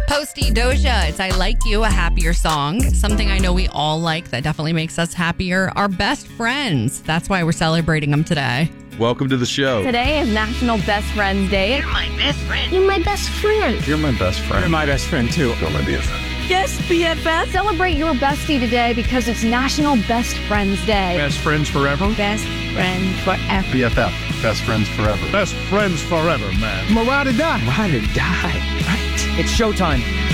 Posty Doja, it's I Like You, a happier song. Something I know we all like that definitely makes us happier. Our best friends. That's why we're celebrating them today. Welcome to the show. Today is National Best Friends Day. You're my best friend. You're my best friend. You're my best friend. You're my best friend, too. You're my BFF. Yes, BFF. Celebrate your bestie today because it's National Best Friends Day. Best friends forever. Best friend forever. BFF. Best friends forever. Best friends forever, man. Ride or die. Ride or die. Right. It's showtime.